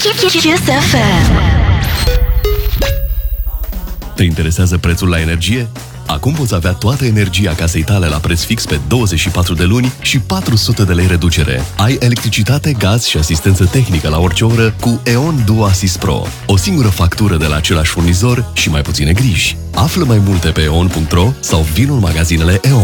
Kiss FM. Te interesează prețul la energie? Acum poți avea toată energia casei tale la preț fix pe 24 de luni și 400 de lei reducere. Ai electricitate, gaz și asistență tehnică la orice oră cu E.ON Duo Assist Pro. O singură factură de la același furnizor și mai puține griji. Află mai multe pe eon.ro sau vino în magazinele E.ON.